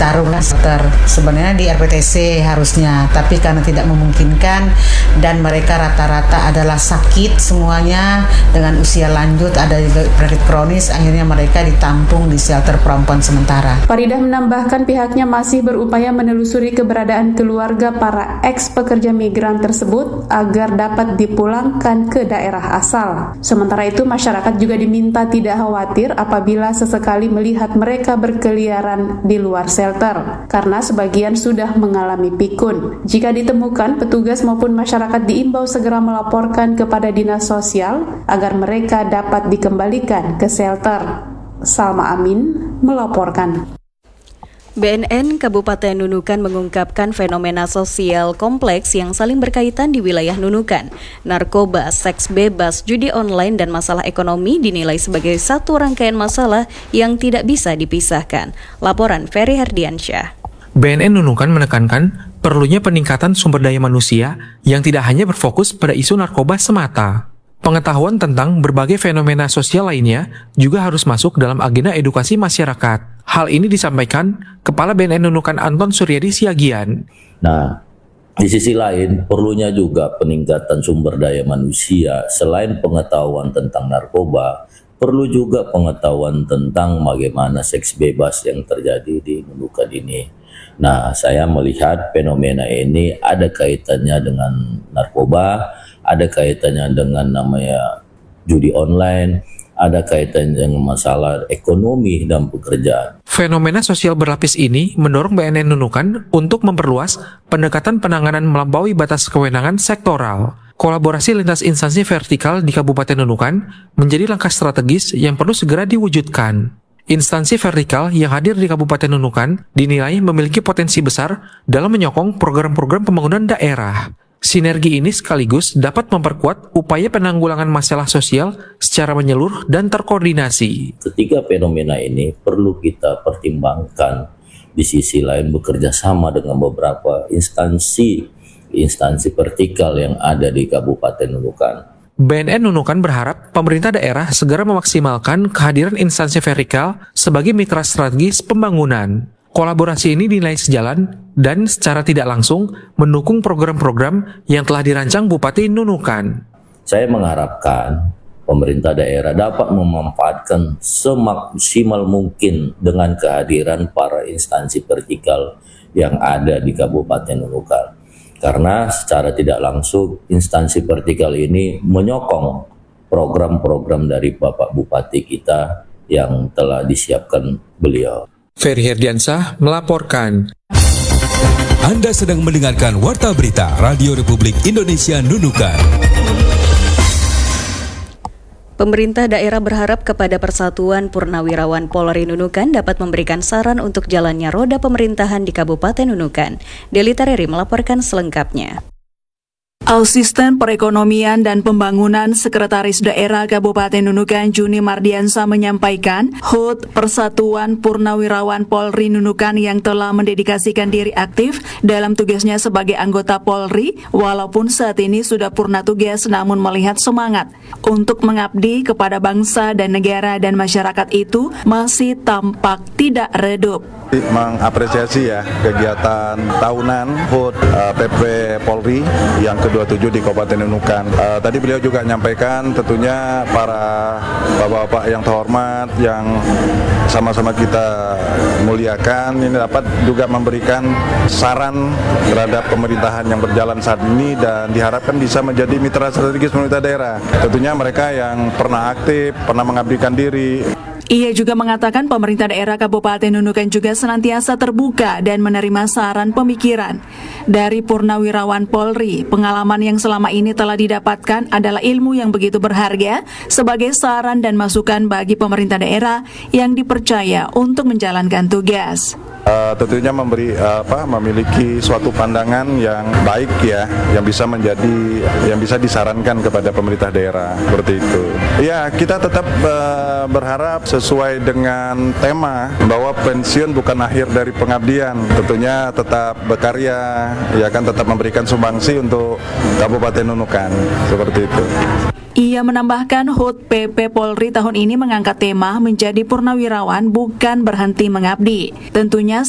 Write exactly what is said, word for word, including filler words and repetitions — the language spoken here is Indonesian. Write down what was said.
ditaruhlah shelter. Sebenarnya di R P T C harusnya, tapi karena tidak memungkinkan dan mereka rata-rata adalah sakit semuanya dengan usia lanjut, ada juga penyakit kronis, akhirnya mereka ditampung di shelter perempuan sementara. Faridah menambahkan pihaknya masih berupaya menelusuri keberadaan keluarga para eks pekerja migran tersebut agar dapat dipulangkan ke daerah asal. Sementara itu, masyarakat juga diminta tidak khawatir apabila sesekali melihat mereka berkeliaran di luar shelter, karena sebagian sudah mengalami pikun. Jika ditemukan, petugas maupun masyarakat diimbau segera melaporkan kepada dinas sosial agar mereka dapat dikembalikan ke shelter. Salma Amin melaporkan. B N N Kabupaten Nunukan mengungkapkan fenomena sosial kompleks yang saling berkaitan di wilayah Nunukan. Narkoba, seks bebas, judi online, dan masalah ekonomi dinilai sebagai satu rangkaian masalah yang tidak bisa dipisahkan. Laporan Ferry Herdiansyah. B N N Nunukan menekankan perlunya peningkatan sumber daya manusia yang tidak hanya berfokus pada isu narkoba semata. Pengetahuan tentang berbagai fenomena sosial lainnya juga harus masuk dalam agenda edukasi masyarakat. Hal ini disampaikan Kepala B N N Nunukan Anton Suryadi Siagian. Nah, di sisi lain perlunya juga peningkatan sumber daya manusia. Selain pengetahuan tentang narkoba, perlu juga pengetahuan tentang bagaimana seks bebas yang terjadi di Nunukan ini. Nah, saya melihat fenomena ini ada kaitannya dengan narkoba, ada kaitannya dengan namanya judi online, ada kaitannya dengan masalah ekonomi dan pekerjaan. Fenomena sosial berlapis ini mendorong B N N Nunukan untuk memperluas pendekatan penanganan melampaui batas kewenangan sektoral. Kolaborasi lintas instansi vertikal di Kabupaten Nunukan menjadi langkah strategis yang perlu segera diwujudkan. Instansi vertikal yang hadir di Kabupaten Nunukan dinilai memiliki potensi besar dalam menyokong program-program pembangunan daerah. Sinergi ini sekaligus dapat memperkuat upaya penanggulangan masalah sosial secara menyeluruh dan terkoordinasi. Ketiga fenomena ini perlu kita pertimbangkan. Di sisi lain bekerja sama dengan beberapa instansi instansi vertikal yang ada di Kabupaten Nunukan. B N N Nunukan berharap pemerintah daerah segera memaksimalkan kehadiran instansi vertikal sebagai mitra strategis pembangunan. Kolaborasi ini dinilai sejalan dan secara tidak langsung mendukung program-program yang telah dirancang Bupati Nunukan. Saya mengharapkan pemerintah daerah dapat memanfaatkan semaksimal mungkin dengan kehadiran para instansi vertikal yang ada di Kabupaten Nunukan. Karena secara tidak langsung instansi vertikal ini menyokong program-program dari Bapak Bupati kita yang telah disiapkan beliau. Ferry Herdiansyah melaporkan. Anda sedang mendengarkan Warta Berita Radio Republik Indonesia Nunukan. Pemerintah daerah berharap kepada Persatuan Purnawirawan Polri Nunukan dapat memberikan saran untuk jalannya roda pemerintahan di Kabupaten Nunukan. Deli Tareri melaporkan selengkapnya. Asisten Perekonomian dan Pembangunan Sekretaris Daerah Kabupaten Nunukan Juni Mardiansa menyampaikan H U T Persatuan Purnawirawan Polri Nunukan yang telah mendedikasikan diri aktif dalam tugasnya sebagai anggota Polri walaupun saat ini sudah purna tugas namun melihat semangat untuk mengabdi kepada bangsa dan negara dan masyarakat itu masih tampak tidak redup. Mengapresiasi ya kegiatan tahunan H U T uh, P P Polri yang ke dua puluh tujuh di Kabupaten Nunukan. Uh, tadi beliau juga menyampaikan tentunya para bapak-bapak yang terhormat yang sama-sama kita muliakan ini dapat juga memberikan saran terhadap pemerintahan yang berjalan saat ini dan diharapkan bisa menjadi mitra strategis pemerintah daerah. Tentunya mereka yang pernah aktif, pernah mengabdikan diri. Ia juga mengatakan pemerintah daerah Kabupaten Nunukan juga senantiasa terbuka dan menerima saran pemikiran dari Purnawirawan Polri. Pengalaman yang selama ini telah didapatkan adalah ilmu yang begitu berharga sebagai saran dan masukan bagi pemerintah daerah yang dipercaya untuk menjalankan tugas. Uh, tentunya memberi uh, apa memiliki suatu pandangan yang baik ya, yang bisa menjadi yang bisa disarankan kepada pemerintah daerah seperti itu. Ya, kita tetap uh, berharap sesuai dengan tema bahwa pensiun bukan akhir dari pengabdian. Tentunya tetap berkarya, ya kan tetap memberikan sumbangsi untuk Kabupaten Nunukan seperti itu. Ia menambahkan H U T P P Polri tahun ini mengangkat tema menjadi purnawirawan bukan berhenti mengabdi. Tentunya